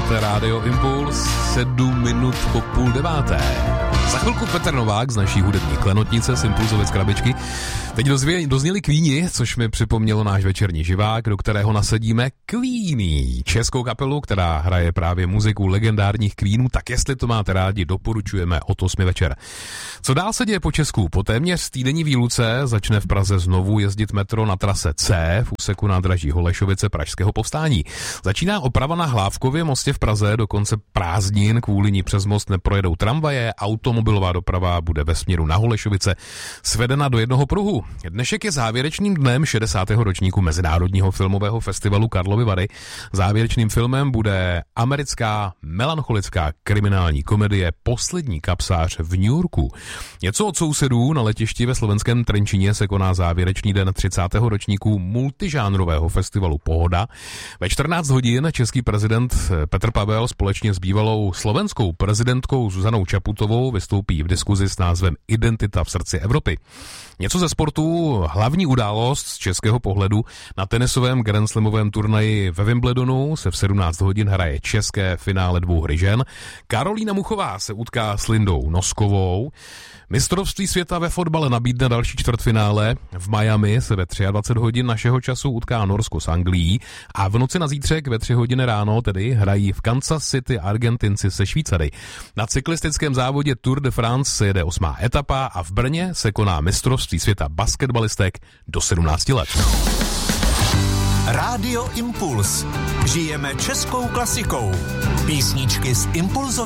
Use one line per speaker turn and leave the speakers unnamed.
Posloucháte Rádio Impuls, 7 minut po 8:30. Za chvilku Petr Novák z naší hudební klenotnice z Impulzovec krabičky. Teď dozněli Queeni, což mi připomnělo náš večerní živák, do kterého nasadíme Queeni, českou kapelu, která hraje právě muziku legendárních Queenů, tak jestli to máte rádi, doporučujeme od 8 večer. Co dál se děje po Česku? Po téměř týdenní výluce začne v Praze znovu jezdit metro na trase C v úseku nádraží Holešovice Pražského povstání. Začíná oprava na Hlávkově mostě v Praze, do konce prázdnin kvůli ní přes most neprojedou tramvaje, automobilová doprava bude ve směru na Holešovice svedena do jednoho pruhu. Dnešek je závěrečným dnem 60. ročníku Mezinárodního filmového festivalu Karlovy Vary. Závěrečným filmem bude americká melancholická kriminální komedie Poslední kapsář v New Yorku. Něco od sousedů. Na letišti ve slovenském Trenčíně se koná závěrečný den 30. ročníku multižánrového festivalu Pohoda. Ve 14 hodin český prezident Petr Pavel společně s bývalou slovenskou prezidentkou Zuzanou Čaputovou vystoupí v diskuzi s názvem Identita v srdci Evropy. Něco ze sportu. Hlavní událost z českého pohledu na tenisovém grandslamovém turnaji ve Wimbledonu se v 17 hodin hraje české finále dvouhry žen. Karolína Muchová se utká s Lindou Noskovou. Mistrovství světa ve fotbale nabídne další čtvrtfinále. V Miami se ve 23 hodin našeho času utká Norsko s Anglií a v noci na zítřek ve 3 hodiny ráno tedy hrají v Kansas City Argentinci se Švýcary. Na cyklistickém závodě Tour de France se jede 8. etapa a v Brně se koná mistrovství světa basketbalistek do 17 let.
Rádio Impuls. Žijeme českou klasikou. Písničky z Impulzové